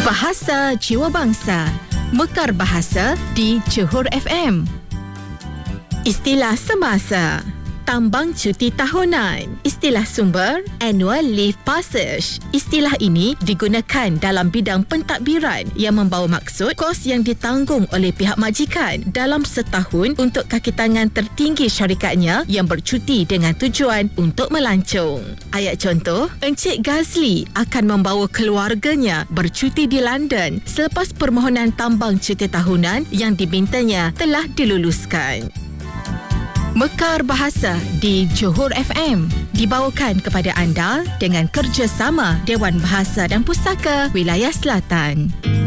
Bahasa Jiwa Bangsa. Mekar bahasa di Johor FM. Istilah semasa. Tambang cuti tahunan. Istilah sumber Annual Leave Passage. Istilah ini digunakan dalam bidang pentadbiran yang membawa maksud kos yang ditanggung oleh pihak majikan dalam setahun untuk kaki tangan tertinggi syarikatnya yang bercuti dengan tujuan untuk melancong. Ayat contoh, Encik Gazli akan membawa keluarganya bercuti di London selepas permohonan tambang cuti tahunan yang dimintanya telah diluluskan. Mekar Bahasa di Johor FM dibawakan kepada anda dengan kerjasama Dewan Bahasa dan Pustaka Wilayah Selatan.